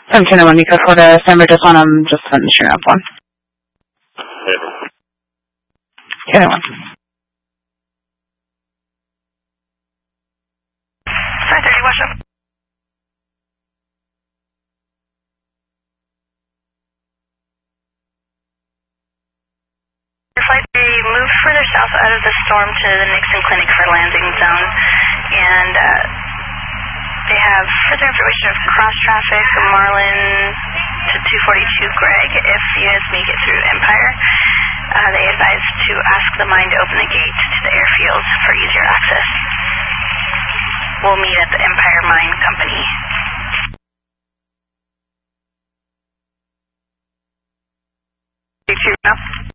I'm turning on Nico for the December, just on just finishing up one. Okay, one. Sorry, 30, watch up. Your flight 3 moved further south out of the storm to the Nixon Clinic for landing zone, and they have further information of cross traffic, Marlin to 242 Greg. If you guys make it through Empire, they advise to ask the mine to open the gate to the airfield for easier access. We'll meet at the Empire Mine Company. Now.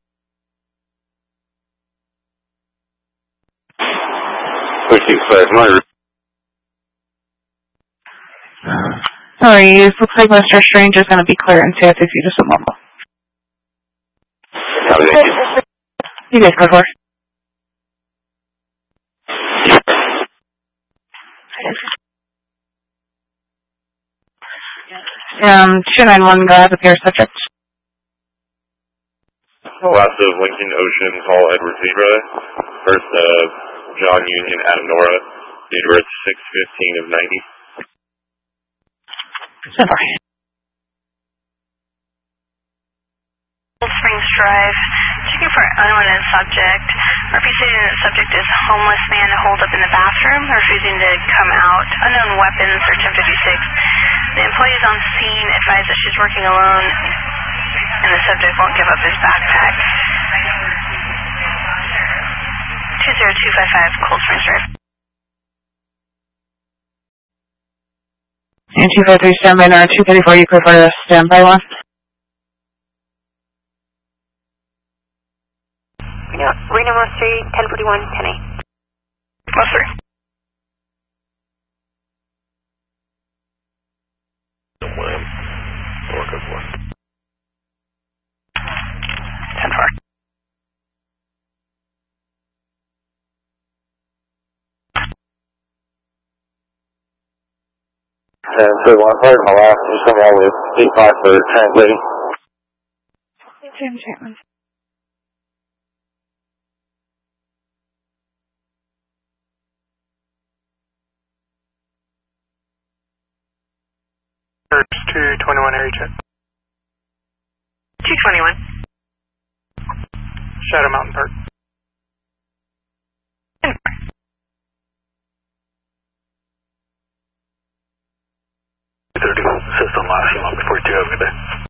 Sorry, it looks like Mr. Strange is going to be clear and safe if you just a moment. You guys go for it. 291, go ahead with your subject. Last of Lincoln Ocean, call Edward Zebra. First of John Union, Adam Nora. Date of birth 6/15 of 90. Sorry. Cold Springs Drive, checking for unwanted subject. Representing the subject is homeless man holed up in the bathroom, refusing to come out. Unknown weapons, or 1056. The employee is on scene, advised that she's working alone, and the subject won't give up his backpack. 20255, Cold Springs Drive. And 253 standby, or 234, you prefer to standby one? No, Reno Moss 3, 1041, 10A. Moss 3. Orca 4. 10-4. And 315, my last, just come out with 85 for translating. Jim Chapman. First 221 area check. 221. Shadow Mountain Park. 30, system last, 42, have a good day.